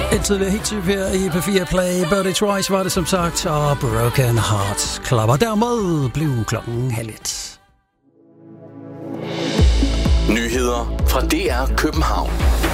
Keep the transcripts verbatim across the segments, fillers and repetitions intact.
Et tidligere hit her i P fire Play. Birdie Twice var det som sagt, og Broken Hearts Club. Og dermed blev klokken halv et. Nyheder fra D R København.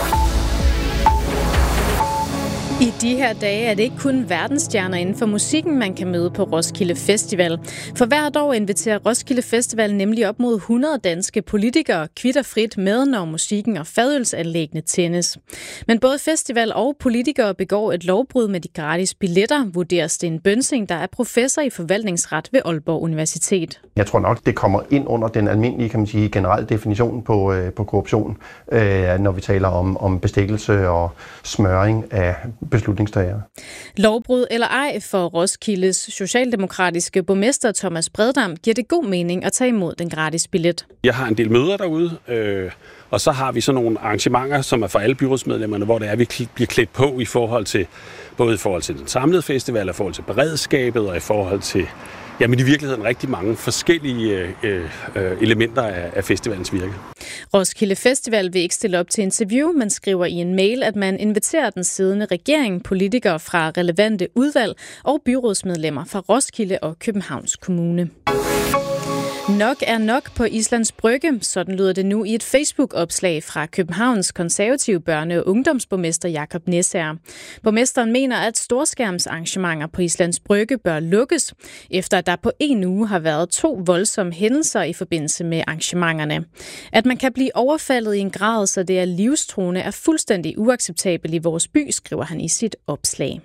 I de her dage er det ikke kun verdensstjerner inden for musikken, man kan møde på Roskilde Festival. For hvert år inviterer Roskilde Festival nemlig op mod hundrede danske politikere kvitterfrit med, når musikken og fadølsanlæggene tændes. Men både festival og politikere begår et lovbrud med de gratis billetter, vurderer Sten Bønsing, der er professor i forvaltningsret ved Aalborg Universitet. Jeg tror nok, det kommer ind under den almindelige, kan man sige, generelle definition på, øh, på korruption, øh, når vi taler om, om bestikkelse og smøring af beslutningstagere. Lovbrud eller ej, for Roskildes socialdemokratiske borgmester Thomas Breddam giver det god mening at tage imod den gratis billet. Jeg har en del møder derude, øh, og så har vi sådan nogle arrangementer, som er for alle byrådsmedlemmerne, hvor det er, vi bliver klædt på i forhold til, både i forhold til den samlede festival, i forhold til beredskabet og i forhold til, ja, men i virkeligheden rigtig mange forskellige øh, øh, elementer af, af festivalens virke. Roskilde Festival vil ikke stille op til interview, men skriver i en mail, at man inviterer den siddende regering, politikere fra relevante udvalg og byrådsmedlemmer fra Roskilde og Københavns Kommune. Nok er nok på Islands Brygge, sådan lyder det nu i et Facebook-opslag fra Københavns konservative børne- og ungdomsborgmester Jakob Næsager. Borgmesteren mener, at storskærmsarrangementer på Islands Brygge bør lukkes, efter at der på en uge har været to voldsomme hændelser i forbindelse med arrangementerne. At man kan blive overfaldet i en grad, så det er livstruende, er fuldstændig uacceptabelt i vores by, skriver han i sit opslag.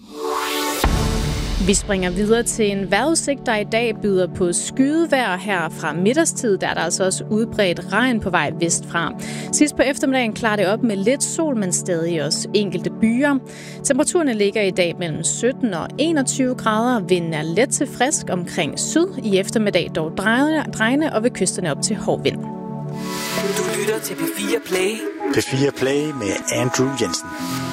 Vi springer videre til en vejrudsigt, der i dag byder på skydevejr her fra middagstid. Der er der altså også udbredt regn på vej vestfra. Sidst på eftermiddagen klarer det op med lidt sol, men stadig også enkelte byer. Temperaturerne ligger i dag mellem sytten og enogtyve grader. Vinden er let til frisk omkring syd. I eftermiddag dog drejende og ved kysterne op til hård vind. Du lytter til P fire Play. P fire Play med Andrew Jensen.